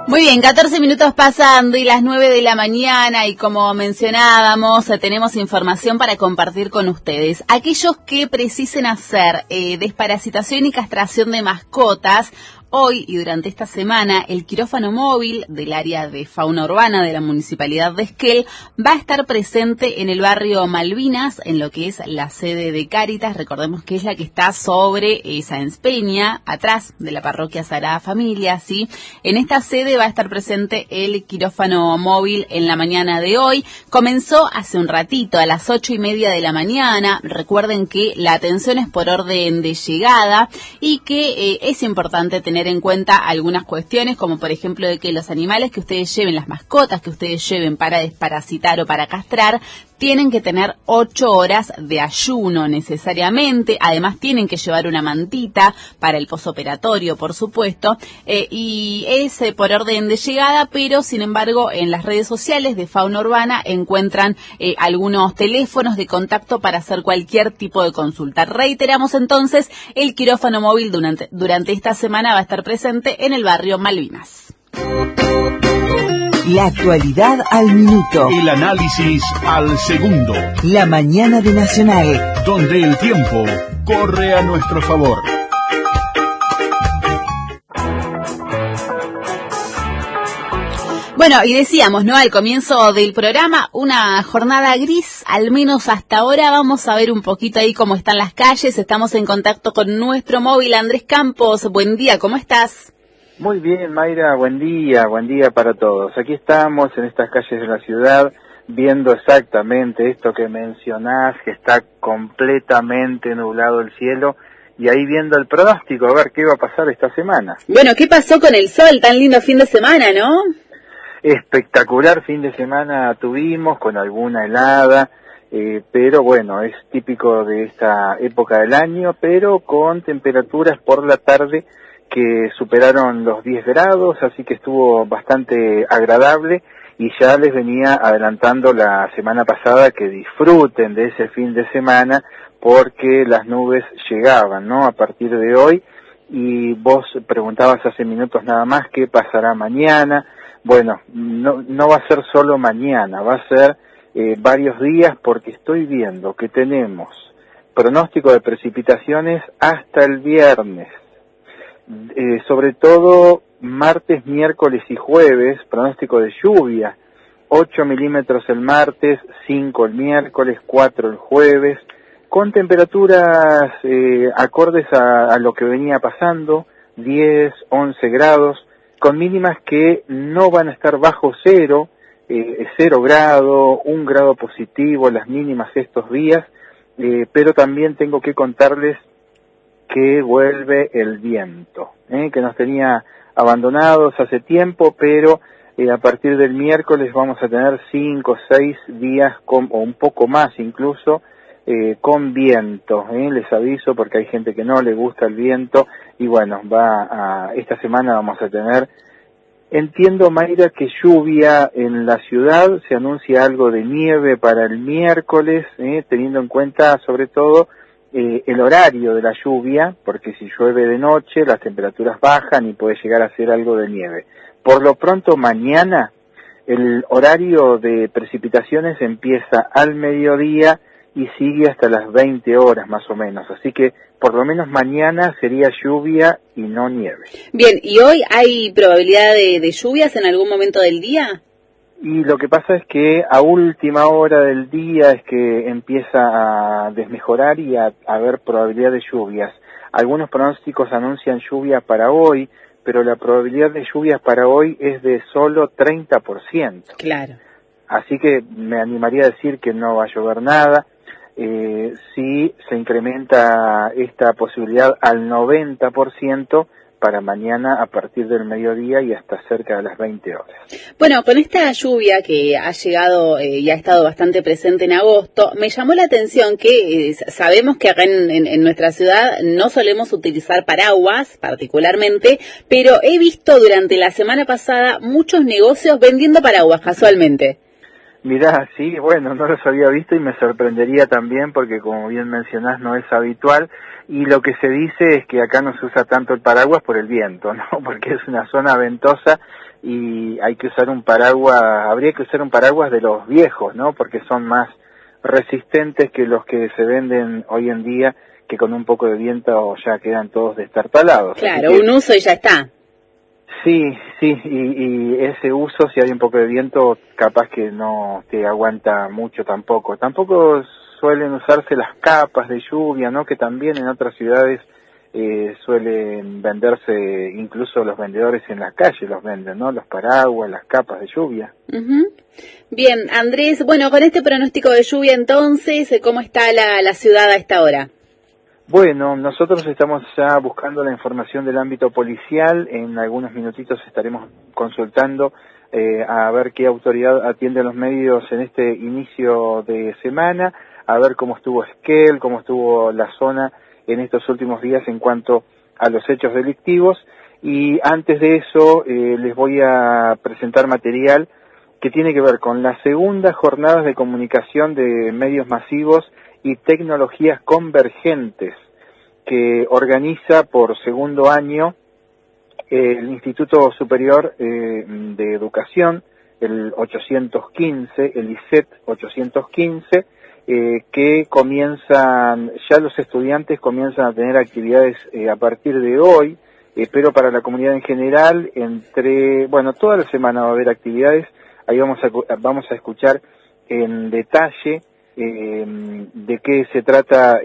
Muy bien, 14 minutos pasando y las 9 de la mañana y como mencionábamos, tenemos información para compartir con ustedes. Aquellos que precisen hacer desparasitación y castración de mascotas, hoy y durante esta semana, el quirófano móvil del área de fauna urbana de la Municipalidad de Esquel va a estar presente en el barrio Malvinas, en lo que es la sede de Cáritas. Recordemos que es la que está sobre Sáenz Peña, atrás de la parroquia Sagrada Familia, ¿sí? En esta sede va a estar presente el quirófano móvil en la mañana de hoy. Comenzó hace un ratito, a las 8:30 de la mañana. Recuerden que la atención es por orden de llegada y que es importante tener en cuenta algunas cuestiones, como por ejemplo de que los animales que ustedes lleven, las mascotas que ustedes lleven para desparasitar o para castrar, tienen que tener 8 horas de ayuno necesariamente. Además tienen que llevar una mantita para el posoperatorio, por supuesto, y es por orden de llegada, pero sin embargo en las redes sociales de Fauna Urbana encuentran algunos teléfonos de contacto para hacer cualquier tipo de consulta. Reiteramos entonces, el quirófano móvil durante esta semana va a estar presente en el barrio Malvinas. La actualidad al minuto. El análisis al segundo. La mañana de Nacional. Donde el tiempo corre a nuestro favor. Bueno, y decíamos, ¿no?, al comienzo del programa, una jornada gris, al menos hasta ahora. Vamos a ver un poquito ahí cómo están las calles. Estamos en contacto con nuestro móvil, Andrés Campos. Buen día, ¿cómo estás? Muy bien, Mayra, buen día para todos. Aquí estamos en estas calles de la ciudad, viendo exactamente esto que mencionás, que está completamente nublado el cielo, y ahí viendo el pronóstico, a ver qué va a pasar esta semana. Bueno, ¿qué pasó con el sol? Tan lindo fin de semana, ¿no? Espectacular fin de semana tuvimos, con alguna helada, pero bueno, es típico de esta época del año, pero con temperaturas por la tarde que superaron los 10 grados, así que estuvo bastante agradable, y ya les venía adelantando la semana pasada que disfruten de ese fin de semana, porque las nubes llegaban, ¿no?, a partir de hoy. Y vos preguntabas hace minutos nada más qué pasará mañana. Bueno, no va a ser solo mañana, va a ser varios días, porque estoy viendo que tenemos pronóstico de precipitaciones hasta el viernes. Sobre todo martes, miércoles y jueves, pronóstico de lluvia, 8 milímetros el martes, 5 el miércoles, 4 el jueves, con temperaturas acordes a lo que venía pasando, 10, 11 grados, con mínimas que no van a estar bajo cero, 0 grado, 1 grado positivo las mínimas estos días, pero también tengo que contarles que vuelve el viento, que nos tenía abandonados hace tiempo, pero a partir del miércoles vamos a tener 5 o 6 días, o un poco más incluso, con viento. Les aviso porque hay gente que no le gusta el viento, y bueno, esta semana vamos a tener, entiendo, Mayra, que lluvia en la ciudad, se anuncia algo de nieve para el miércoles, teniendo en cuenta sobre todo el horario de la lluvia, porque si llueve de noche las temperaturas bajan y puede llegar a ser algo de nieve. Por lo pronto mañana el horario de precipitaciones empieza al mediodía y sigue hasta las 20 horas más o menos, así que por lo menos mañana sería lluvia y no nieve. Bien, ¿y hoy hay probabilidad de lluvias en algún momento del día? Y lo que pasa es que a última hora del día es que empieza a desmejorar y a haber probabilidad de lluvias. Algunos pronósticos anuncian lluvia para hoy, pero la probabilidad de lluvias para hoy es de solo 30%. Claro. Así que me animaría a decir que no va a llover nada. Sí se incrementa esta posibilidad al 90%, para mañana a partir del mediodía y hasta cerca de las 20 horas. Bueno, con esta lluvia que ha llegado y ha estado bastante presente en agosto, me llamó la atención que sabemos que acá en nuestra ciudad no solemos utilizar paraguas particularmente, pero he visto durante la semana pasada muchos negocios vendiendo paraguas casualmente. Mirá, sí, bueno, no los había visto y me sorprendería también porque, como bien mencionás, no es habitual. Y lo que se dice es que acá no se usa tanto el paraguas por el viento, ¿no? Porque es una zona ventosa y hay que usar un paraguas, habría que usar un paraguas de los viejos, ¿no? Porque son más resistentes que los que se venden hoy en día, que con un poco de viento ya quedan todos destartalados. Claro, un uso y ya está. Sí, y ese uso, si hay un poco de viento, capaz que no te aguanta mucho tampoco. Tampoco suelen usarse las capas de lluvia, ¿no? Que también en otras ciudades suelen venderse, incluso los vendedores en la calle los venden, ¿no? Los paraguas, las capas de lluvia. Uh-huh. Bien, Andrés, bueno, con este pronóstico de lluvia entonces, ¿cómo está la ciudad a esta hora? Bueno, nosotros estamos ya buscando la información del ámbito policial. En algunos minutitos estaremos consultando a ver qué autoridad atiende a los medios en este inicio de semana, a ver cómo estuvo Esquel, cómo estuvo la zona en estos últimos días en cuanto a los hechos delictivos. Y antes de eso les voy a presentar material que tiene que ver con las segundas jornadas de comunicación de medios masivos y tecnologías convergentes que organiza por segundo año el Instituto Superior de Educación, el 815, el ISET 815, que comienzan, ya los estudiantes comienzan a tener actividades a partir de hoy, pero para la comunidad en general, toda la semana va a haber actividades. Ahí vamos a escuchar en detalle de qué se trata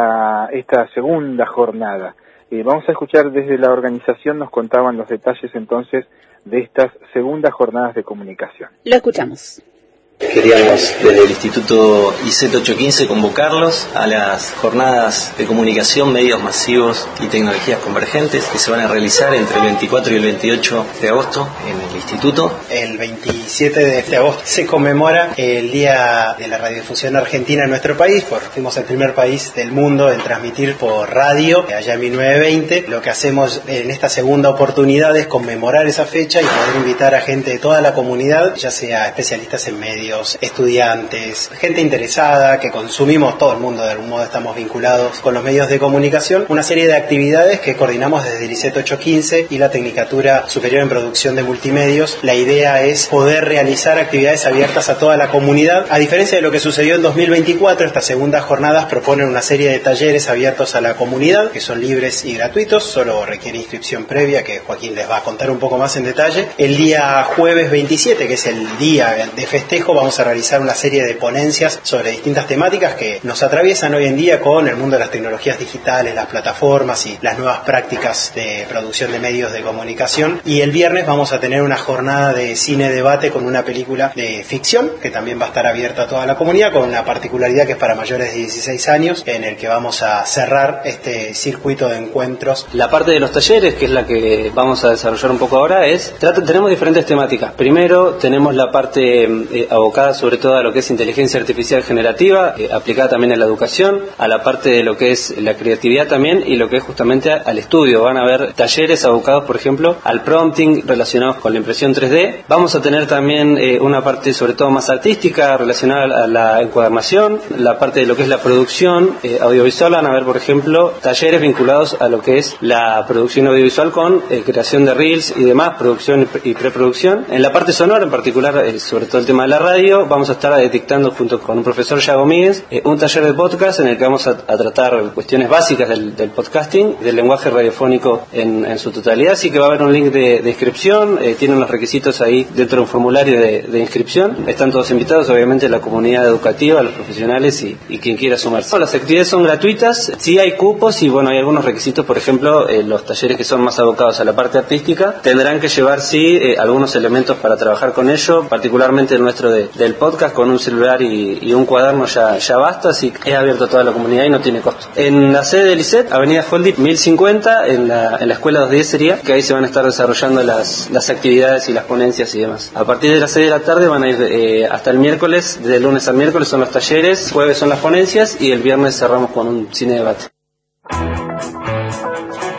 esta segunda jornada. Vamos a escuchar desde la organización, nos contaban los detalles entonces de estas segundas jornadas de comunicación. Lo escuchamos. Queríamos desde el Instituto ISET 815 convocarlos a las jornadas de comunicación, medios masivos y tecnologías convergentes que se van a realizar entre el 24 y el 28 de agosto en el Instituto. El 27 de este agosto se conmemora el Día de la Radiodifusión Argentina en nuestro país, porque fuimos el primer país del mundo en transmitir por radio allá en 1920. Lo que hacemos en esta segunda oportunidad es conmemorar esa fecha y poder invitar a gente de toda la comunidad, ya sea especialistas en medios, estudiantes, gente interesada que consumimos, todo el mundo de algún modo estamos vinculados con los medios de comunicación, una serie de actividades que coordinamos desde el ISET 815 y la Tecnicatura Superior en Producción de Multimedios. La idea es poder realizar actividades abiertas a toda la comunidad. A diferencia de lo que sucedió en 2024, estas segundas jornadas proponen una serie de talleres abiertos a la comunidad que son libres y gratuitos, solo requiere inscripción previa que Joaquín les va a contar un poco más en detalle. El día jueves 27, que es el día de festejo, vamos a realizar una serie de ponencias sobre distintas temáticas que nos atraviesan hoy en día con el mundo de las tecnologías digitales, las plataformas y las nuevas prácticas de producción de medios de comunicación. Y el viernes vamos a tener una jornada de cine debate con una película de ficción que también va a estar abierta a toda la comunidad, con una particularidad que es para mayores de 16 años, en el que vamos a cerrar este circuito de encuentros. La parte de los talleres, que es la que vamos a desarrollar un poco ahora, tenemos diferentes temáticas. Primero tenemos la parte abocada sobre todo a lo que es inteligencia artificial generativa, aplicada también a la educación, a la parte de lo que es la creatividad también y lo que es justamente al estudio. Van a haber talleres abocados, por ejemplo, al prompting relacionados con la impresión 3D. Vamos a tener también una parte sobre todo más artística relacionada a la encuadernación, la parte de lo que es la producción audiovisual. Van a haber, por ejemplo, talleres vinculados a lo que es la producción audiovisual con creación de reels y demás, producción y preproducción. En la parte sonora en particular, sobre todo el tema de la radio, vamos a estar dictando junto con un profesor, Yago Míguez, un taller de podcast en el que vamos a tratar cuestiones básicas del podcasting, del lenguaje radiofónico en su totalidad. Así que va a haber un link de inscripción, tienen los requisitos ahí dentro de un formulario de inscripción. Están todos invitados, obviamente, la comunidad educativa, los profesionales y quien quiera sumarse. Las actividades son gratuitas, sí hay cupos y bueno, hay algunos requisitos. Por ejemplo, los talleres que son más abocados a la parte artística tendrán que llevar algunos elementos para trabajar con ello, particularmente el nuestro del podcast. Con un celular y un cuaderno ya basta, así que es abierto a toda la comunidad y no tiene costo. En la sede del ISET, Avenida Holdy 1050, en la escuela 210 sería, que ahí se van a estar desarrollando las actividades y las ponencias y demás. A partir de las 6 de la tarde van a ir hasta el miércoles, de lunes al miércoles son los talleres, jueves son las ponencias y el viernes cerramos con un cine debate.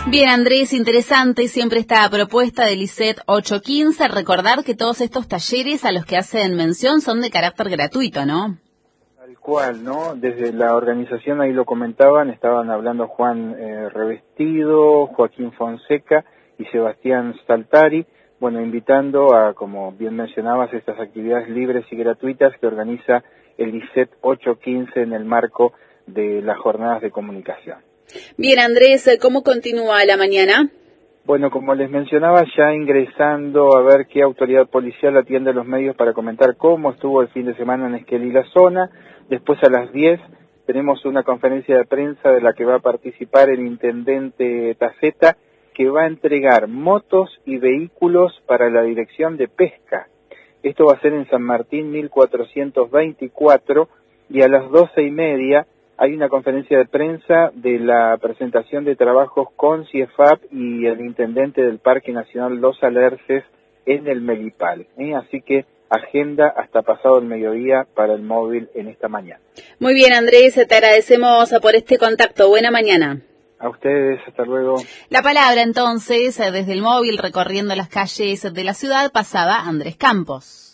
Bien, Andrés, interesante siempre esta propuesta del ISET 815. Recordar que todos estos talleres a los que hacen mención son de carácter gratuito, ¿no? Tal cual, ¿no? Desde la organización ahí lo comentaban, estaban hablando Juan Revestido, Joaquín Fonseca y Sebastián Saltari, bueno, invitando a, como bien mencionabas, estas actividades libres y gratuitas que organiza el ISET 815 en el marco de las jornadas de comunicación. Bien, Andrés, ¿cómo continúa la mañana? Bueno, como les mencionaba, ya ingresando a ver qué autoridad policial atiende a los medios para comentar cómo estuvo el fin de semana en Esquel y la zona. Después a las 10 tenemos una conferencia de prensa de la que va a participar el intendente Taceta, que va a entregar motos y vehículos para la Dirección de Pesca. Esto va a ser en San Martín 1424 y a las 12:30 hay una conferencia de prensa de la presentación de trabajos con CIEFAP y el intendente del Parque Nacional Los Alerces en el Melipal. Así que agenda hasta pasado el mediodía para el móvil en esta mañana. Muy bien, Andrés, te agradecemos por este contacto. Buena mañana. A ustedes, hasta luego. La palabra entonces, desde el móvil recorriendo las calles de la ciudad, pasaba Andrés Campos.